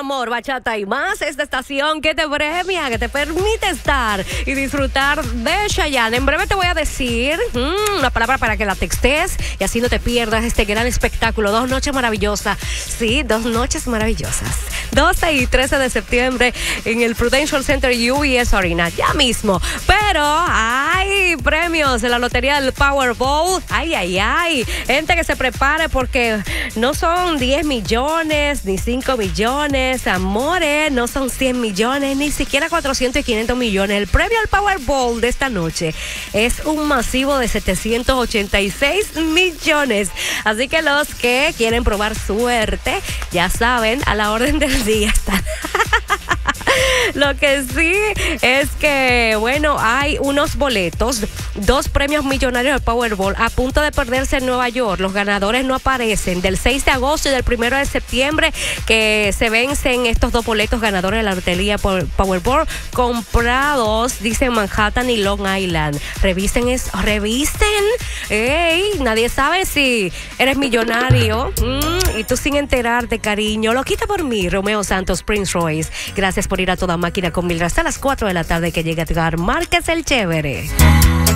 amor, bachata y más. Esta estación que te premia, que te permite estar y disfrutar de Chayanne. En breve te voy a decir una palabra para que la textes y así no te pierdas este gran espectáculo. 2 noches maravillosas. Sí, 2 noches maravillosas. 12 y 13 de septiembre en el Prudential Center UBS Arena. Ya mismo. Pero hay premios en la lotería del Powerball. Ay, ay, ay. Gente que se prepare porque no son 10 millones ni 5 millones. Amores, no son 100 millones, ni siquiera 400 y 500 millones. El premio al Powerball de esta noche es un masivo de 786 millones. Así que los que quieren probar suerte, ya saben, a la orden del día están. Lo que sí es que, bueno, hay unos boletos, 2 premios millonarios del Powerball a punto de perderse en Nueva York. Los ganadores no aparecen. Del 6 de agosto y del 1 de septiembre que se vencen estos 2 boletos ganadores de la lotería Powerball comprados, dice Manhattan y Long Island. Revisen eso, revisen. Ey, nadie sabe si eres millonario y tú sin enterarte, cariño. Lo quita por mí, Romeo Santos, Prince Royce. Gracias por ir a toda máquina con Mildred hasta las 4 de la tarde que llega a Edgar Márquez el Chévere.